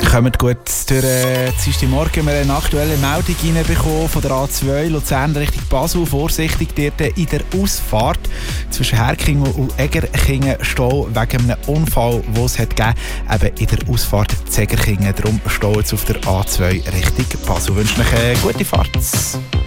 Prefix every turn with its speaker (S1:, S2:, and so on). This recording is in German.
S1: Kommt gut durch den Morgen. Wir haben eine aktuelle Meldung reinbekommen von der A2 Luzern Richtung Basel. Vorsichtig dort in der Ausfahrt zwischen Herkingen und Egerkingen Stau wegen einem Unfall, den es hat gegeben hat, eben in der Ausfahrt zu Egerkingen. Darum stehen jetzt auf der A2 Richtung Basel. Ich wünsche euch eine gute Fahrt.